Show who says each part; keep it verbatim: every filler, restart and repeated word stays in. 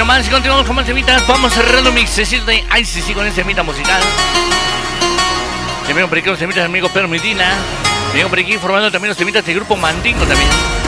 Speaker 1: nomás y continuamos con más temitas. Vamos cerrando mi sesión de I C C con ese temita musical. También por aquí los temitas del amigo Pedro Medina. También por aquí formando también los temitas del grupo Mandingo también.